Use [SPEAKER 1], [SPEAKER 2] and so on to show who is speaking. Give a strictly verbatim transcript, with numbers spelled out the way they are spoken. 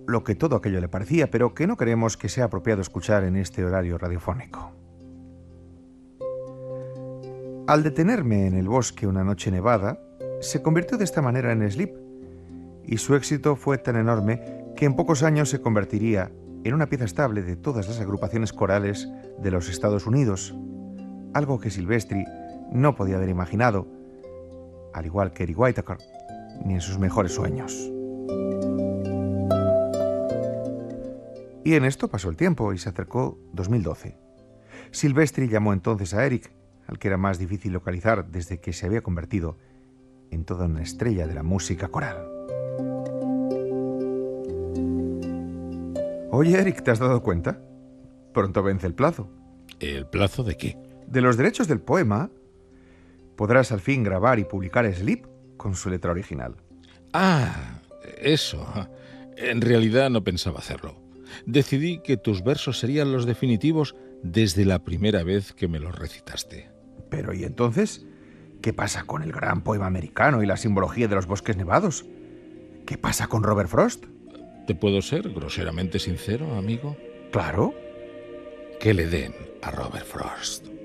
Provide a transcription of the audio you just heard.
[SPEAKER 1] lo que todo aquello le parecía, pero que no creemos que sea apropiado escuchar en este horario radiofónico. Al detenerme en el bosque una noche nevada, se convirtió de esta manera en Sleep, y su éxito fue tan enorme que en pocos años se convertiría en una pieza estable de todas las agrupaciones corales de los Estados Unidos, algo que Silvestri no podía haber imaginado, al igual que Eric Whittaker, ni en sus mejores sueños. Y en esto pasó el tiempo y se acercó dos mil doce. Silvestri llamó entonces a Eric, al que era más difícil localizar desde que se había convertido en toda una estrella de la música coral. Oye, Eric, ¿te has dado cuenta? Pronto vence el plazo.
[SPEAKER 2] ¿El plazo de qué?
[SPEAKER 1] De los derechos del poema. Podrás al fin grabar y publicar Sleep con su letra original.
[SPEAKER 2] Ah, eso. En realidad no pensaba hacerlo. Decidí que tus versos serían los definitivos desde la primera vez que me los recitaste.
[SPEAKER 1] Pero ¿y entonces? ¿Qué pasa con el gran poema americano y la simbología de los bosques nevados? ¿Qué pasa con Robert Frost?
[SPEAKER 2] ¿Te puedo ser groseramente sincero, amigo?
[SPEAKER 1] Claro.
[SPEAKER 2] Que le den a Robert Frost.